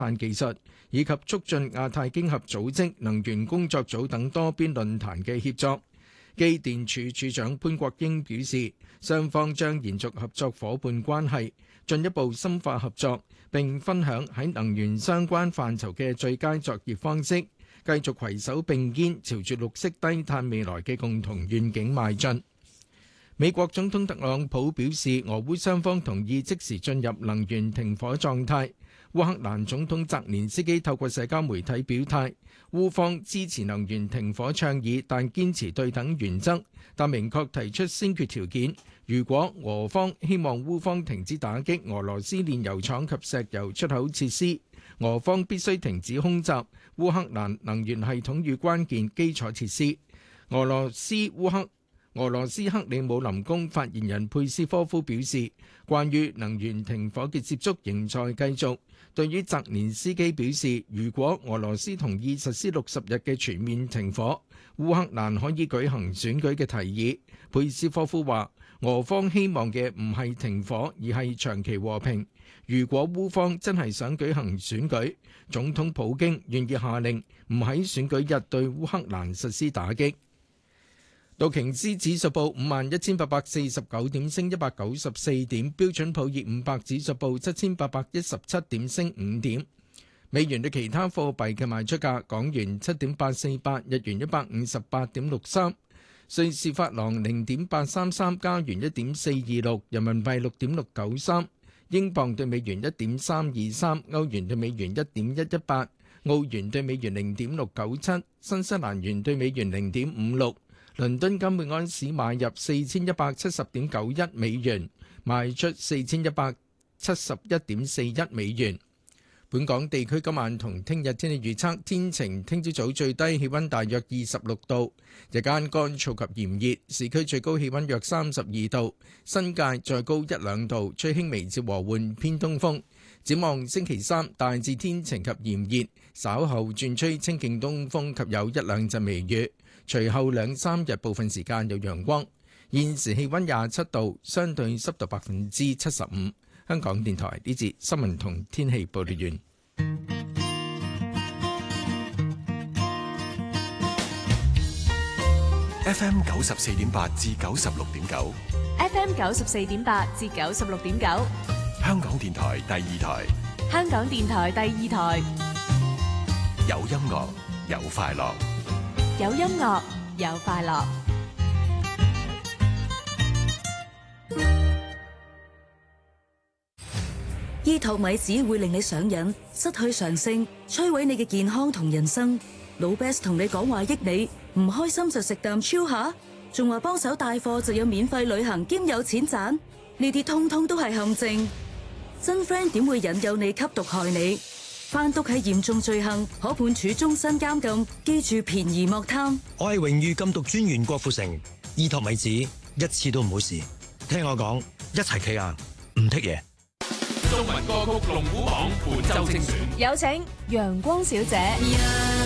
碳技術，以及促進亞太經合組織能源工作組等多邊論壇嘅協作。機電署署長潘國英表示，雙方將延續合作夥伴關係，進一步深化合作，並分享喺能源相關範疇嘅最佳作業方式，繼續攜手並肩朝住綠色低碳未來嘅共同願景邁進。美國總統特朗普表示，俄烏雙方同意即時進入能源停火狀態。烏克蘭總統澤連斯基透過社交媒體表態，烏方支持能源停火倡議，但堅持對等原則，但明確提出先決條件。如果俄方希望烏方停止打擊俄羅斯煉油廠及石油出口設施，俄方必須停止空襲烏克蘭能源系統與關鍵基礎設施。俄羅斯克里姆林宮發言人佩斯科夫表示，關於能源停火嘅接觸仍在繼續。對於澤連斯基表示，如果俄羅斯同意實施60日嘅全面停火，烏克蘭可以舉行選舉嘅提議，佩斯科夫話，俄方希望嘅唔係停火，而係長期和平。如果烏方真係想舉行選舉，總統普京願意下令唔喺選舉日對烏克蘭實施打擊。道瓊斯指數報51,849點，升194點；標準普爾500指數報7,817點，升5點。美元對其他貨幣嘅賣出價：港元7.848，日元158.63，瑞士法郎0.833，加元1.426，人民幣6.693，英鎊對美元1.323，歐元對美元1.118，澳元對美元0.697，新西蘭元對美元0.56。倫敦金每盎司買入4170.91美元，賣出4171.41美元。本港地區今晚同聽日天氣預測：天晴，聽朝早最低氣溫大約26度，日間乾燥及炎熱，市區最高氣溫約32度，新界再高1-2度，吹輕微至和緩偏東風。展望星期三大致天晴及炎熱，稍後轉吹清勁東風及有1-2陣微雨。隨後2-3日部分時間有陽光。現時氣溫27度，相對濕度75%。香港電台呢節新聞同天氣報道完。 FM 94.8至96.9 ，FM 94.8至96.9， 香港電台第二台， 香港電台第二台， 有音樂有快樂， 有音樂有快樂。 醫托米子會令你上癮、失去常性、摧毀你嘅健康同人生。老 Best 同你講話益你，唔開心就食啖超下，仲話幫手帶貨就有免費旅行兼有錢賺，呢啲通通都係陷阱。真 friend 點會引誘你吸毒害你？販毒係嚴重罪行，可判處終身監禁。記住便宜莫貪。 我係榮譽禁毒專員郭富城，醫托米子一次都唔好試。聽我講，一齊企硬，唔剔嘢。 中文歌曲龍虎榜本周精選， 有請陽光小姐。